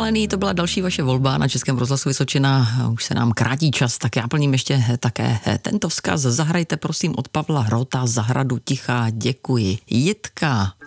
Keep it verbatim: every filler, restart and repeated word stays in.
Zelený, to byla další vaše volba na Českém rozhlasu Vysočina. Už se nám krátí čas, tak já plním ještě také tento vzkaz. Zahrajte prosím od Pavla Hrota Zahradu ticha. Děkuji. Jitka.